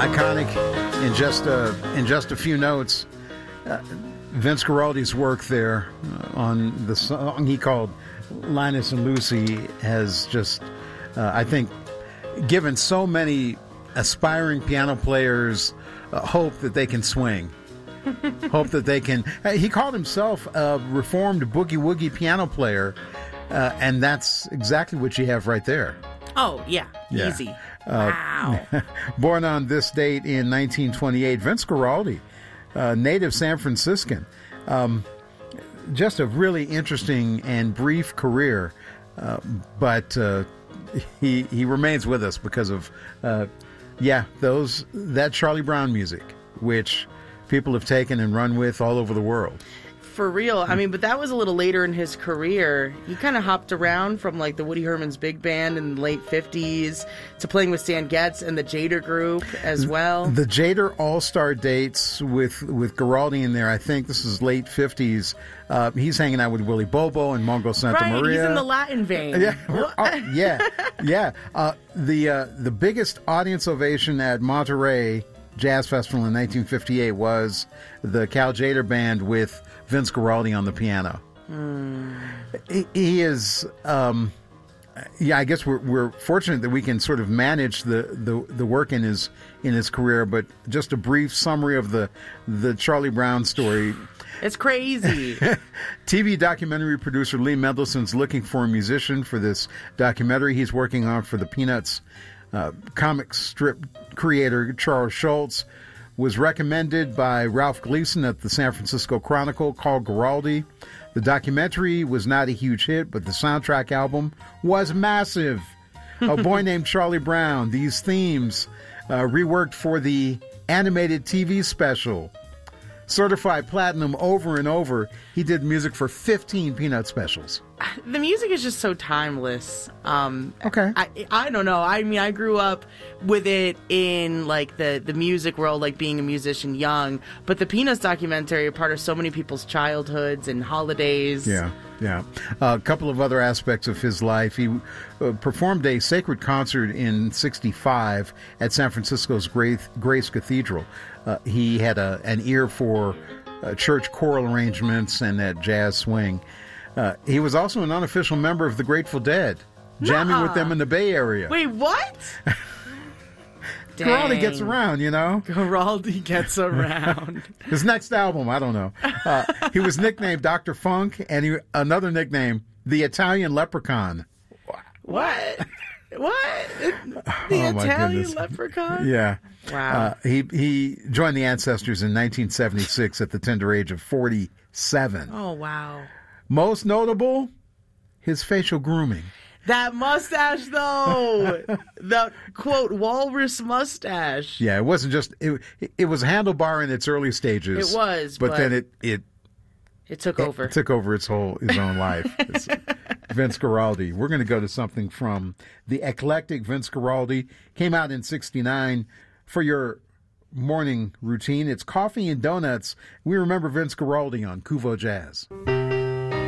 iconic in just a few notes. Vince Guaraldi's work there on the song he called Linus and Lucy has just, I think, given so many aspiring piano players hope that they can swing. Hope that they can. He called himself a reformed boogie-woogie piano player, and that's exactly what you have right there. Oh, yeah. Easy. Wow. Born on this date in 1928, Vince Guaraldi, native San Franciscan. Just a really interesting and brief career, but he remains with us because of, that Charlie Brown music, which people have taken and run with all over the world. For real. I mean, but that was a little later in his career. He kind of hopped around from like the Woody Herman's big band in the late 50s to playing with Stan Getz and the Jader Group as well. The Jader All-Star dates with Guaraldi in there, I think this is late 50s. He's hanging out with Willie Bobo and Mongo Santa Maria. Right, he's in the Latin vein. Yeah. The biggest audience ovation at Monterey Jazz Festival in 1958 was the Cal Jader Band with Vince Guaraldi on the piano. He is, I guess we're fortunate that we can sort of manage the work in his career. But just a brief summary of the Charlie Brown story. It's crazy. TV documentary producer Lee Mendelssohn's looking for a musician for this documentary he's working on for the Peanuts. Comic strip creator Charles Schultz was recommended by Ralph Gleason at the San Francisco Chronicle, called Guaraldi. The documentary was not a huge hit, but the soundtrack album was massive. A Boy Named Charlie Brown, these themes reworked for the animated TV special. Certified platinum over and over. He did music for 15 Peanut specials. The music is just so timeless. Okay. I don't know. I mean, I grew up with it in like the music world, like being a musician young. But the Peanuts documentary are part of so many people's childhoods and holidays. Yeah. A couple of other aspects of his life. He performed a sacred concert in '65 at San Francisco's Grace Cathedral. He had an ear for church choral arrangements and that jazz swing. He was also an unofficial member of the Grateful Dead, jamming with them in the Bay Area. Wait, what? Guaraldi gets around, you know? Guaraldi gets around. His next album, I don't know. He was nicknamed Dr. Funk, and another nickname, the Italian Leprechaun. What? The Italian Leprechaun? Yeah. Wow. He joined the Ancestors in 1976 at the tender age of 47. Oh, wow. Most notable, his facial grooming. That mustache, though. The, quote, walrus mustache. Yeah, it wasn't just... It was a handlebar in its early stages. It was, but then it took over. It took over his own life. It's Vince Guaraldi. We're going to go to something from the eclectic Vince Guaraldi. Came out in '69 for your morning routine. It's Coffee and Donuts. We remember Vince Guaraldi on Kuvo Jazz.